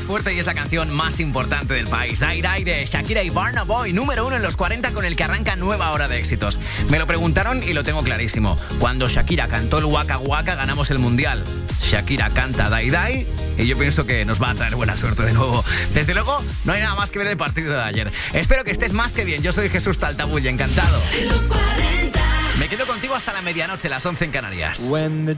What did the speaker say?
fuerte y es la canción más importante del país. Die Die de Shakira y Burna Boy, número 1 en los 40, con el que arranca nueva hora de éxitos. Me lo preguntaron y lo tengo clarísimo. Cuando Shakira cantó el Waka Waka, ganamos el Mundial. Shakira canta Die Die y yo pienso que nos va a traer buena suerte de nuevo. Desde luego, no hay nada más que ver el partido de ayer. Espero que estés más que bien. Yo soy Jesús Taltabull, encantado. Los 40. Me quedo contigo hasta la medianoche, las 11 en Canarias. When the